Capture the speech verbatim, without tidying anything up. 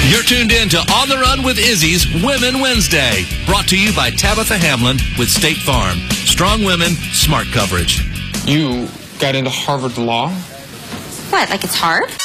You're tuned in to On the Run with Izzy's Women Wednesday, brought to you by Tabitha Hamlin with State Farm. Strong women, smart coverage. You got into Harvard Law? What, like it's hard?